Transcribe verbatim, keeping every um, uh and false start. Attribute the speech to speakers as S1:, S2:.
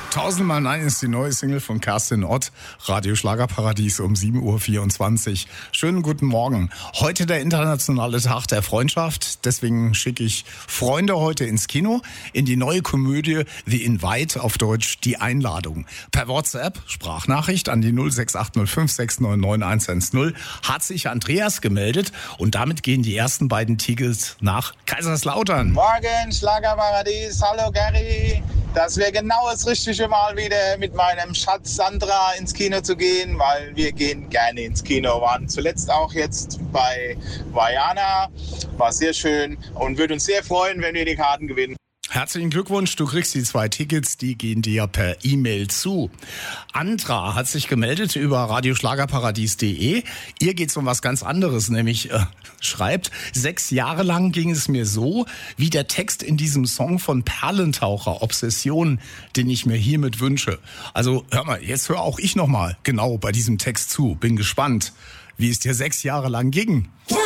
S1: Tausendmal Nein ist die neue Single von Kerstin Ott. Radio Schlagerparadies um sieben Uhr vierundzwanzig. Schönen guten Morgen. Heute der internationale Tag der Freundschaft. Deswegen schicke ich Freunde heute ins Kino in die neue Komödie The Invite, auf Deutsch die Einladung. Per WhatsApp, Sprachnachricht an die null sechs acht null fünf sechs neun neun eins eins null hat sich Andreas gemeldet und damit gehen die ersten beiden Tickets nach Kaiserslautern.
S2: Morgen, Schlagerparadies. Hallo Gary. Das wäre genau das Richtige, mal wieder mit meinem Schatz Sandra ins Kino zu gehen, weil wir gehen gerne ins Kino. Waren zuletzt auch jetzt bei Vajana, war sehr schön und würde uns sehr freuen, wenn wir die Karten gewinnen.
S1: Herzlichen Glückwunsch, du kriegst die zwei Tickets, die gehen dir per E-Mail zu. Andra hat sich gemeldet über radioschlagerparadies punkt de. Ihr geht's um was ganz anderes, nämlich äh, schreibt, sechs Jahre lang ging es mir so, wie der Text in diesem Song von Perlentaucher, Obsession, den ich mir hiermit wünsche. Also hör mal, jetzt höre auch ich nochmal genau bei diesem Text zu. Bin gespannt, wie es dir sechs Jahre lang ging.
S3: Ja,